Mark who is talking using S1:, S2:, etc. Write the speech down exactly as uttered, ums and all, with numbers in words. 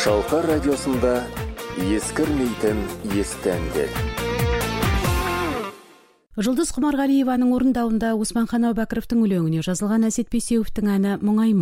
S1: Шалқар радиосында ескірмейтін естәндер.
S2: Жұлдыз Құмарғалиеваның орындауында Усманхан Абубакировтың өлеңіне жазылған Әсет Бейсеуовтың әні «Мұңайма».